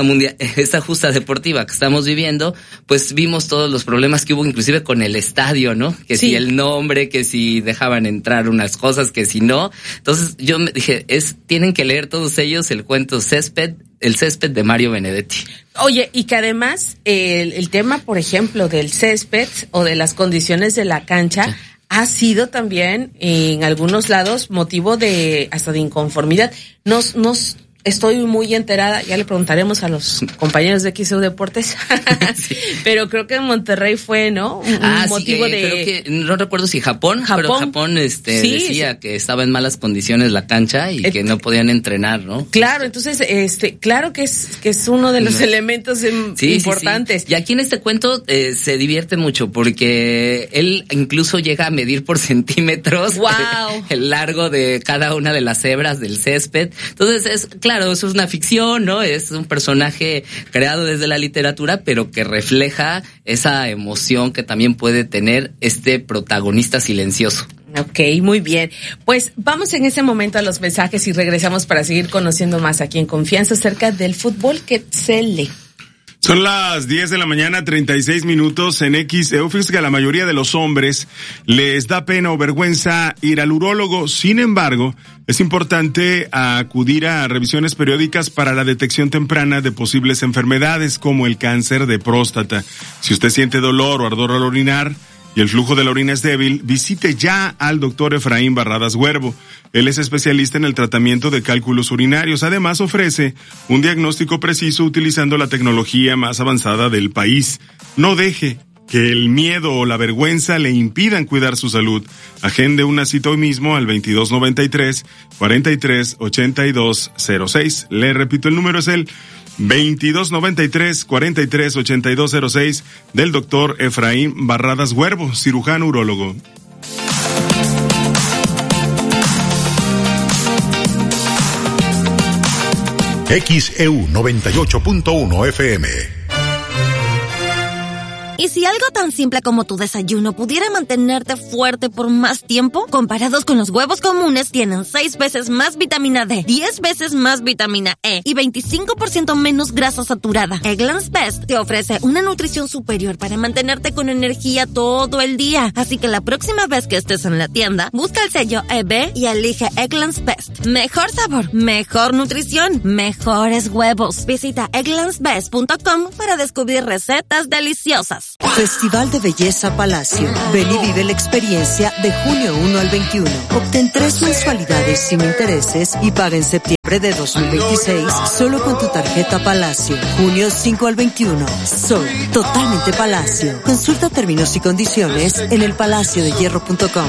deportiva que estamos viviendo, pues vimos todos los problemas que hubo inclusive con el estadio, ¿no? Que si el nombre, que si dejaban entrar unas cosas, que si no. Entonces yo me dije, tienen que leer todos ellos el cuento El Césped de Mario Benedetti. Oye, y que además el tema, por ejemplo, del césped o de las condiciones de la cancha ha sido también en algunos lados motivo hasta de inconformidad. Nos estoy muy enterada, ya le preguntaremos a los compañeros de XEU Deportes, pero creo que en Monterrey fue, ¿no? Un motivo de... Creo que, no recuerdo si Japón, pero Japón decía que estaba en malas condiciones la cancha y que no podían entrenar, ¿no? Claro, entonces, claro que es uno de los elementos importantes. Sí. Y aquí en este cuento se divierte mucho porque él incluso llega a medir por centímetros el largo de cada una de las hebras del césped. Entonces, claro, eso es una ficción, ¿no? Es un personaje creado desde la literatura, pero que refleja esa emoción que también puede tener este protagonista silencioso. Ok, muy bien. Pues vamos en ese momento a los mensajes y regresamos para seguir conociendo más aquí en Confianza acerca del fútbol que se lee. Son las 10 de la mañana, 36 minutos en XEU. Fíjense que a la mayoría de los hombres les da pena o vergüenza ir al urólogo. Sin embargo, es importante acudir a revisiones periódicas para la detección temprana de posibles enfermedades como el cáncer de próstata. Si usted siente dolor o ardor al orinar y el flujo de la orina es débil, visite ya al doctor Efraín Barradas Huervo. Él es especialista en el tratamiento de cálculos urinarios. Además, ofrece un diagnóstico preciso utilizando la tecnología más avanzada del país. No deje que el miedo o la vergüenza le impidan cuidar su salud. Agende una cita hoy mismo al 2293-438206. Le repito, el número es el 2293-438206 del doctor Efraín Barradas Huervo, cirujano urólogo. XEU 98.1 FM. ¿Y si algo tan simple como tu desayuno pudiera mantenerte fuerte por más tiempo? Comparados con los huevos comunes, tienen 6 veces más vitamina D, 10 veces más vitamina E y 25% menos grasa saturada. Eggland's Best te ofrece una nutrición superior para mantenerte con energía todo el día. Así que la próxima vez que estés en la tienda, busca el sello EB y elige Eggland's Best. Mejor sabor, mejor nutrición, mejores huevos. Visita egglandsbest.com para descubrir recetas deliciosas. Festival de Belleza Palacio. Ven y vive la experiencia de junio 1 al 21. Obtén 3 mensualidades sin intereses y paga en septiembre de 2026 solo con tu tarjeta Palacio. Junio 5 al 21. Soy totalmente Palacio. Consulta términos y condiciones en elpalaciodehierro.com.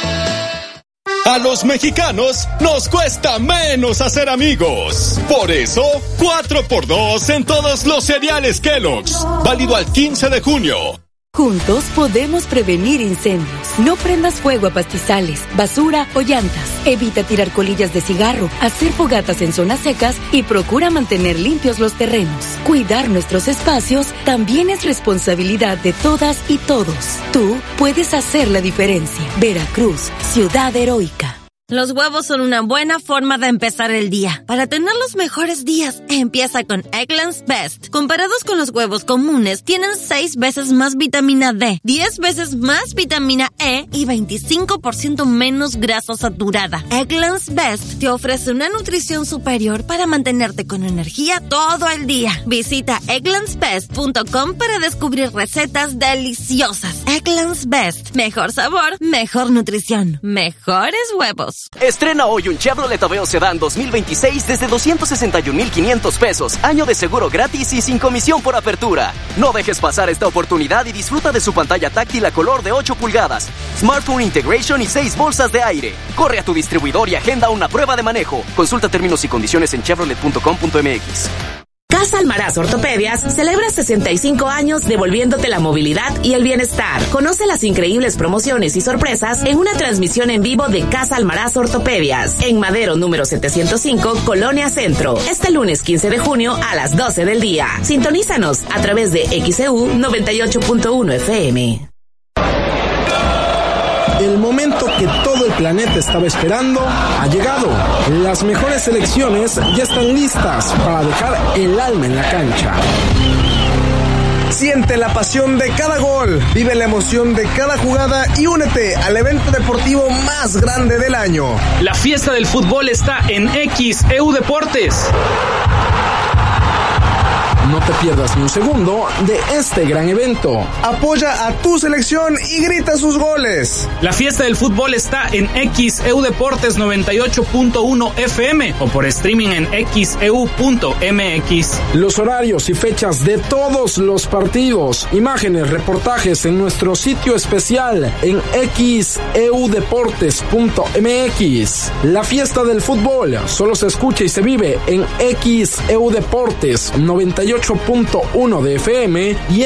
A los mexicanos nos cuesta menos hacer amigos. Por eso, 4x2 en todos los cereales Kellogg's. Válido al 15 de junio. Juntos podemos prevenir incendios. No prendas fuego a pastizales, basura o llantas. Evita tirar colillas de cigarro, hacer fogatas en zonas secas y procura mantener limpios los terrenos. Cuidar nuestros espacios también es responsabilidad de todas y todos. Tú puedes hacer la diferencia. Veracruz, ciudad heroica. Los huevos son una buena forma de empezar el día. Para tener los mejores días, empieza con Eggland's Best. Comparados con los huevos comunes, tienen 6 veces más vitamina D, 10 veces más vitamina E y 25% menos grasa saturada. Eggland's Best te ofrece una nutrición superior para mantenerte con energía todo el día. Visita egglandsbest.com para descubrir recetas deliciosas. Eggland's Best. Mejor sabor, mejor nutrición, mejores huevos. Estrena hoy un Chevrolet Aveo Sedán 2026 desde 261,500 pesos. Año de seguro gratis y sin comisión por apertura. No dejes pasar esta oportunidad y disfruta de su pantalla táctil a color de 8 pulgadas, Smartphone Integration y 6 bolsas de aire. Corre a tu distribuidor y agenda una prueba de manejo. Consulta términos y condiciones en chevrolet.com.mx. Casa Almaraz Ortopedias celebra 65 años devolviéndote la movilidad y el bienestar. Conoce las increíbles promociones y sorpresas en una transmisión en vivo de Casa Almaraz Ortopedias en Madero número 705, Colonia Centro, este lunes 15 de junio a las 12 del día. Sintonízanos a través de XEU 98.1 FM. El momento que todo el planeta estaba esperando ha llegado. Las mejores selecciones ya están listas para dejar el alma en la cancha. Siente la pasión de cada gol, vive la emoción de cada jugada y únete al evento deportivo más grande del año. La fiesta del fútbol está en XEU Deportes. No te pierdas ni un segundo de este gran evento. Apoya a tu selección y grita sus goles. La fiesta del fútbol está en XEU Deportes 98.1 FM o por streaming en xeu.mx. Los horarios y fechas de todos los partidos, imágenes, reportajes en nuestro sitio especial en xeudeportes.mx. La fiesta del fútbol solo se escucha y se vive en XEU Deportes 98.1 de FM y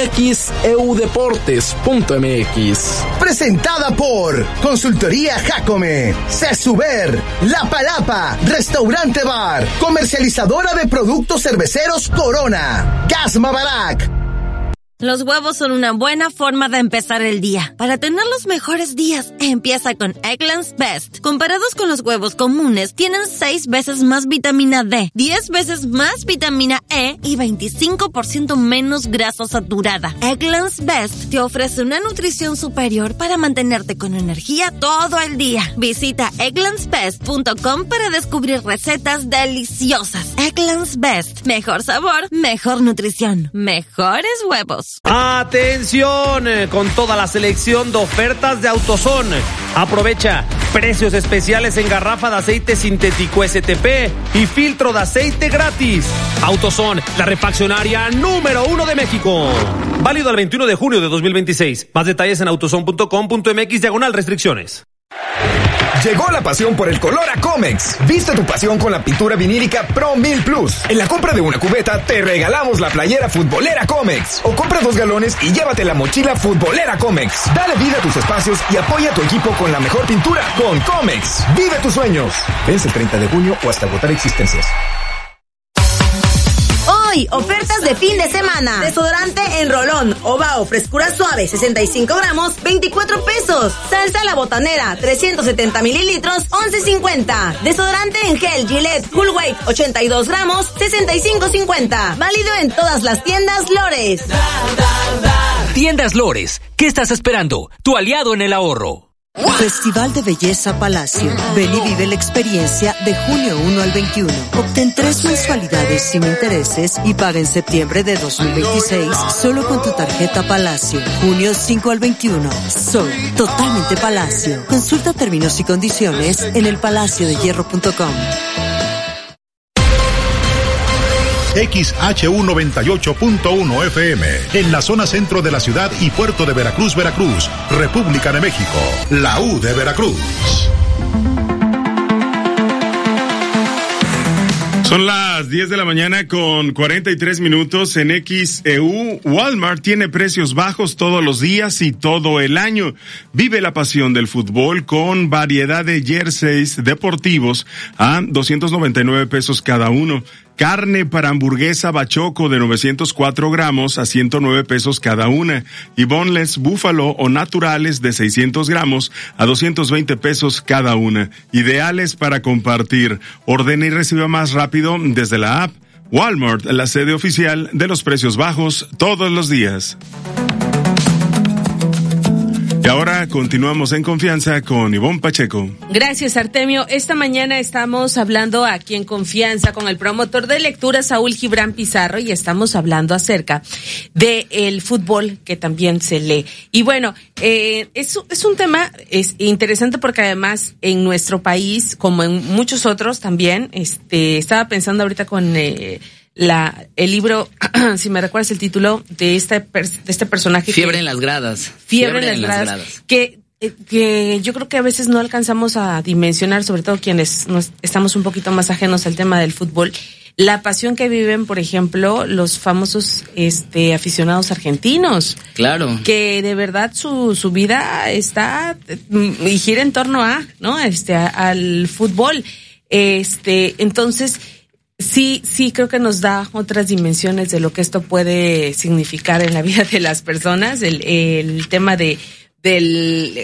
xeudeportes.mx. Presentada por Consultoría Jacome, Cesuber, La Palapa, Restaurante Bar, comercializadora de productos cerveceros Corona, Gasma Barak. Los huevos son una buena forma de empezar el día. Para tener los mejores días, empieza con Eggland's Best. Comparados con los huevos comunes, tienen 6 veces más vitamina D, 10 veces más vitamina E y 25% menos grasa saturada. Eggland's Best te ofrece una nutrición superior para mantenerte con energía todo el día. Visita egglandsbest.com para descubrir recetas deliciosas. Eggland's Best. Mejor sabor, mejor nutrición, mejores huevos. ¡Atención! Con toda la selección de ofertas de AutoZone. Aprovecha precios especiales en garrafa de aceite sintético STP y filtro de aceite gratis. AutoZone, la refaccionaria número 1 de México. Válido al 21 de junio de 2026. Más detalles en autozone.com.mx/restricciones. Llegó la pasión por el color a Comex. Viste tu pasión con la pintura vinílica Pro 1000 Plus. En la compra de una cubeta te regalamos la playera futbolera Comex. O compra 2 galones y llévate la mochila futbolera Comex. Dale vida a tus espacios y apoya a tu equipo con la mejor pintura con Comex. Vive tus sueños. Vence el 30 de junio o hasta agotar existencias. hoy, ofertas de fin de semana. Desodorante en rolón o Bao frescura suave 65 gramos, 24 pesos. Salsa La Botanera 370 mililitros, 11.50. Desodorante en gel Gillette Cool Weight 82 gramos, 65.50. Válido en todas las tiendas Lores. Tiendas Lores, ¿qué estás esperando? Tu aliado en el ahorro. Festival de Belleza Palacio. Ven y vive la experiencia de junio 1 al 21. Obtén 3 mensualidades sin intereses y paga en septiembre de 2026 solo con tu tarjeta Palacio. Junio 5 al 21. Soy totalmente Palacio. Consulta términos y condiciones en elpalaciodehierro.com. XHU 98.1 FM, en la zona centro de la ciudad y puerto de Veracruz, Veracruz, República de México, la U de Veracruz. Son las 10 de la mañana con 43 minutos en XEU. Walmart tiene precios bajos todos los días y todo el año. Vive la pasión del fútbol con variedad de jerseys deportivos a 299 pesos cada uno. Carne para hamburguesa bachoco de 904 gramos a 109 pesos cada una. Y boneless búfalo o naturales de 600 gramos a 220 pesos cada una. Ideales para compartir. Ordena y reciba más rápido desde la app. Walmart, la sede oficial de los precios bajos todos los días. Y ahora continuamos en confianza con Ivonne Pacheco. Gracias, Artemio. Esta mañana estamos hablando aquí en Confianza con el promotor de lectura Saúl Gibran Pizarro y estamos hablando acerca de el fútbol que también se lee. Y bueno, es un tema interesante porque además en nuestro país, como en muchos otros también, estaba pensando ahorita con el libro, si me recuerdas el título de este personaje. Fiebre en las gradas. Fiebre en las gradas. Que yo creo que a veces no alcanzamos a dimensionar, sobre todo quienes estamos un poquito más ajenos al tema del fútbol, la pasión que viven, por ejemplo, los famosos aficionados argentinos. Claro. Que de verdad su vida está y gira en torno a, ¿no? Al fútbol. Entonces, sí, creo que nos da otras dimensiones de lo que esto puede significar en la vida de las personas, el tema del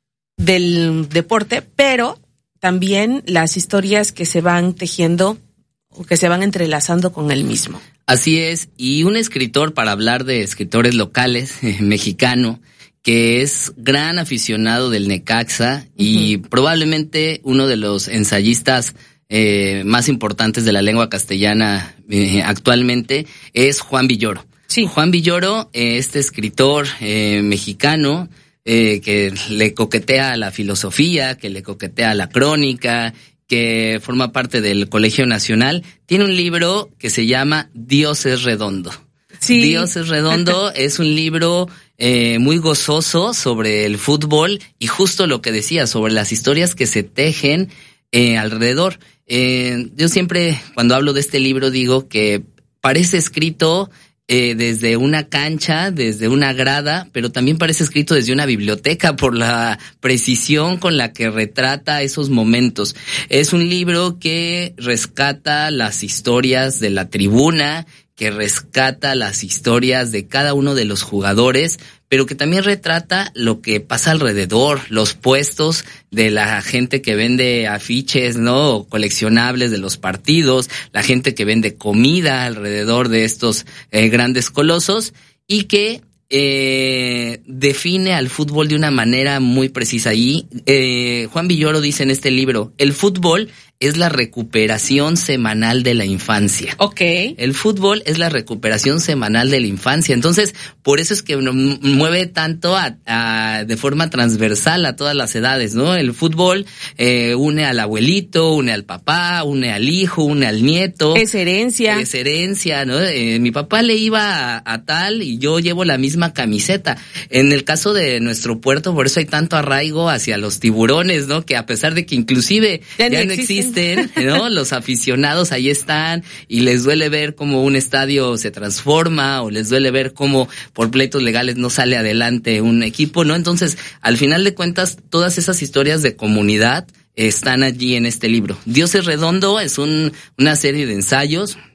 deporte, pero también las historias que se van tejiendo o que se van entrelazando con el mismo. Así es, y un escritor, para hablar de escritores locales, mexicano, que es gran aficionado del Necaxa y probablemente uno de los ensayistas más importantes de la lengua castellana actualmente, es Juan Villoro. Sí. Juan Villoro, este escritor mexicano que le coquetea a la filosofía, que le coquetea a la crónica, que forma parte del Colegio Nacional, tiene un libro que se llama Dios es redondo. Sí. Dios es redondo es un libro muy gozoso sobre el fútbol y justo lo que decía, sobre las historias que se tejen alrededor. Yo siempre, cuando hablo de este libro, digo que parece escrito desde una cancha, desde una grada, pero también parece escrito desde una biblioteca por la precisión con la que retrata esos momentos. Es un libro que rescata las historias de la tribuna, que rescata las historias de cada uno de los jugadores, pero que también retrata lo que pasa alrededor, los puestos de la gente que vende afiches, ¿no? O coleccionables de los partidos, la gente que vende comida alrededor de estos grandes colosos y que define al fútbol de una manera muy precisa. Y Juan Villoro dice en este libro, el fútbol es la recuperación semanal de la infancia. Okay. El fútbol es la recuperación semanal de la infancia. Entonces, por eso es que mueve tanto de forma transversal a todas las edades, ¿no? El fútbol une al abuelito, une al papá, une al hijo, une al nieto. Es herencia. Es herencia, ¿no? Mi papá le iba a tal y yo llevo la misma camiseta. En el caso de nuestro puerto, por eso hay tanto arraigo hacia los Tiburones, ¿no? Que a pesar de que inclusive ya no existen, ¿no? Los aficionados ahí están y les duele ver cómo un estadio se transforma o les duele ver cómo por pleitos legales no sale adelante un equipo, ¿no? Entonces, al final de cuentas, todas esas historias de comunidad están allí en este libro. Dios es redondo es una serie de ensayos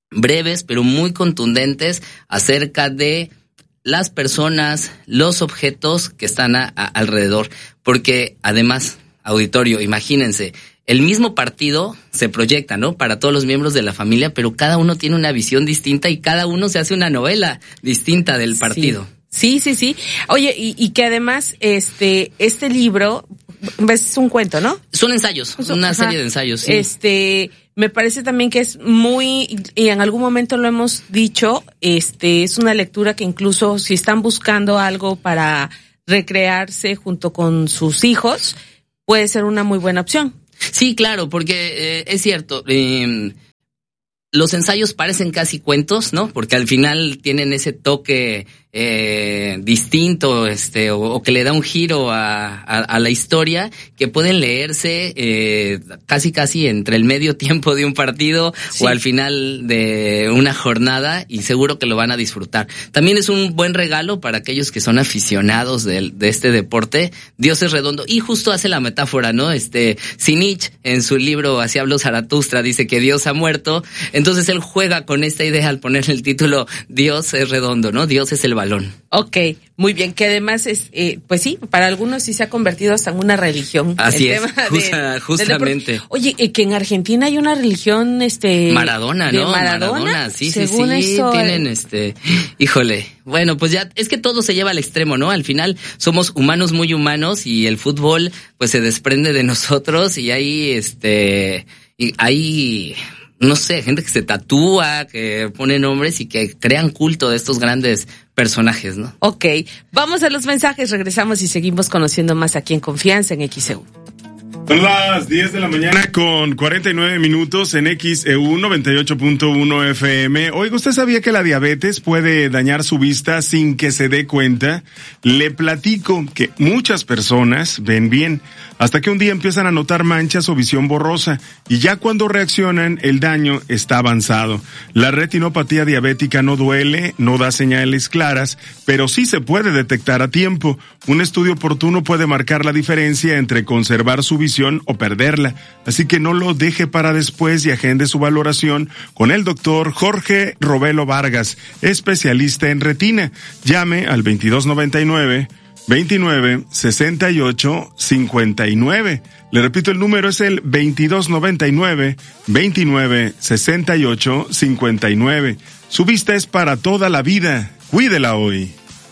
breves pero muy contundentes acerca de las personas, los objetos que están alrededor, porque además, auditorio, imagínense, el mismo partido se proyecta, ¿no? Para todos los miembros de la familia, pero cada uno tiene una visión distinta y cada uno se hace una novela distinta del partido. Sí. Oye, y que además este libro es un cuento, ¿no? Son ensayos, una serie de ensayos, sí. Me parece también que es muy, y en algún momento lo hemos dicho, es una lectura que incluso si están buscando algo para recrearse junto con sus hijos, puede ser una muy buena opción. Sí, claro, porque es cierto, los ensayos parecen casi cuentos, ¿no? Porque al final tienen ese toque distinto, o que le da un giro a la historia, que pueden leerse casi entre el medio tiempo de un partido o al final de una jornada, y seguro que lo van a disfrutar. También es un buen regalo para aquellos que son aficionados de este deporte. Dios es redondo, y justo hace la metáfora, ¿no? Nietzsche en su libro Así habló Zaratustra dice que Dios ha muerto, entonces él juega con esta idea al ponerle el título Dios es redondo, ¿no? Dios es el balón. Ok, muy bien, que además es, pues sí, para algunos sí se ha convertido hasta en una religión. Así es, justamente. Oye, que en Argentina hay una religión, Maradona, ¿no? Maradona, sí, según esto, tienen híjole, bueno, pues ya, es que todo se lleva al extremo, ¿no? Al final somos humanos muy humanos y el fútbol, pues se desprende de nosotros y hay no sé, gente que se tatúa, que pone nombres y que crean culto de estos grandes personajes, ¿no? Ok, vamos a los mensajes, regresamos y seguimos conociendo más aquí en Confianza en XEU. Son las 10 de la mañana con 49 minutos en XEU 98.1 FM. Oiga, ¿usted sabía que la diabetes puede dañar su vista sin que se dé cuenta? Le platico que muchas personas ven bien, hasta que un día empiezan a notar manchas o visión borrosa, y ya cuando reaccionan, el daño está avanzado. La retinopatía diabética no duele, no da señales claras, pero sí se puede detectar a tiempo. Un estudio oportuno puede marcar la diferencia entre conservar su visión o perderla, así que no lo deje para después y agende su valoración con el doctor Jorge Robelo Vargas, especialista en retina. Llame al 2299-2968-59. Le repito, el número es el 2299-2968-59. Su vista es para toda la vida. Cuídela hoy.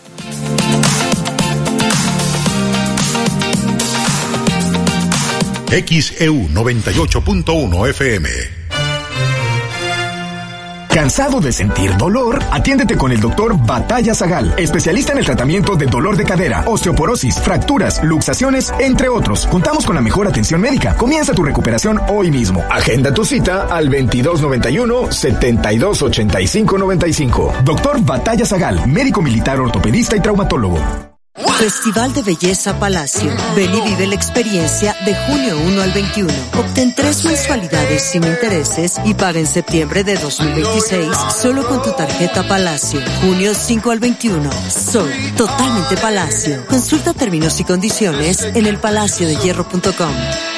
XEU 98.1 FM. ¿Cansado de sentir dolor? Atiéndete con el doctor Batalla Zagal, especialista en el tratamiento de dolor de cadera, osteoporosis, fracturas, luxaciones, entre otros. Contamos con la mejor atención médica. Comienza tu recuperación hoy mismo. Agenda tu cita al 2291-728595. Doctor Batalla Zagal, médico militar, ortopedista y traumatólogo. Festival de Belleza Palacio. Ven y vive la experiencia de junio 1 al 21. Obtén 3 mensualidades sin intereses y paga en septiembre de 2026 solo con tu tarjeta Palacio. Junio 5 al 21. Soy totalmente Palacio. Consulta términos y condiciones en elpalaciodehierro.com.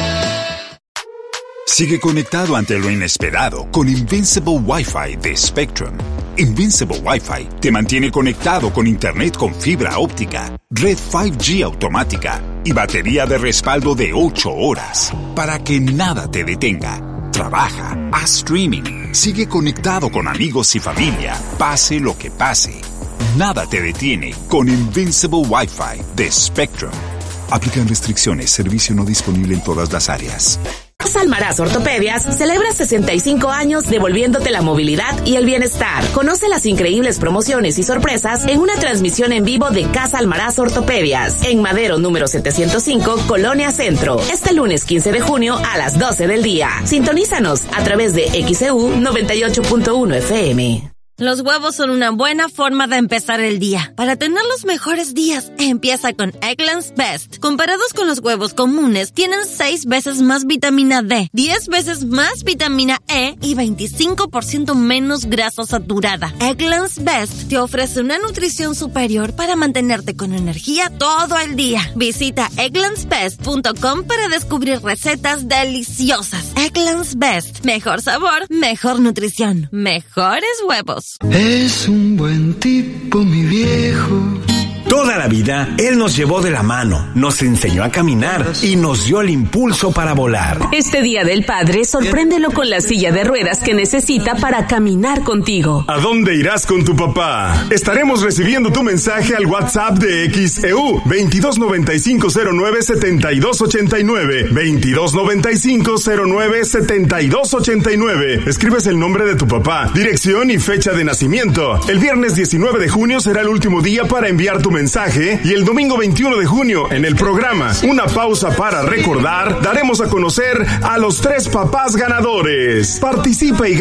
Sigue conectado ante lo inesperado con Invincible Wi-Fi de Spectrum. Invincible Wi-Fi te mantiene conectado con internet con fibra óptica, red 5G automática y batería de respaldo de 8 horas para que nada te detenga. Trabaja, haz streaming, sigue conectado con amigos y familia, pase lo que pase. Nada te detiene con Invincible Wi-Fi de Spectrum. Aplican restricciones, servicio no disponible en todas las áreas. Casa Almaraz Ortopedias celebra 65 años devolviéndote la movilidad y el bienestar. Conoce las increíbles promociones y sorpresas en una transmisión en vivo de Casa Almaraz Ortopedias en Madero número 705, Colonia Centro. Este lunes 15 de junio a las 12 del día. Sintonízanos a través de XEU 98.1 FM. Los huevos son una buena forma de empezar el día. Para tener los mejores días, empieza con Eggland's Best. Comparados con los huevos comunes, tienen 6 veces más vitamina D, 10 veces más vitamina E y 25% menos grasa saturada. Eggland's Best te ofrece una nutrición superior para mantenerte con energía todo el día. Visita egglandsbest.com para descubrir recetas deliciosas. Eggland's Best. Mejor sabor, mejor nutrición, mejores huevos. Es un buen tipo, mi viejo. Toda la vida, él nos llevó de la mano, nos enseñó a caminar y nos dio el impulso para volar. Este Día del Padre, sorpréndelo con la silla de ruedas que necesita para caminar contigo. ¿A dónde irás con tu papá? Estaremos recibiendo tu mensaje al WhatsApp de XEU 2295097289 2295097289. Escribes el nombre de tu papá, dirección y fecha de nacimiento. El viernes 19 de junio será el último día para enviar tu mensaje y el domingo 21 de junio en el programa Una Pausa para Recordar daremos a conocer a los 3 papás ganadores. Participa y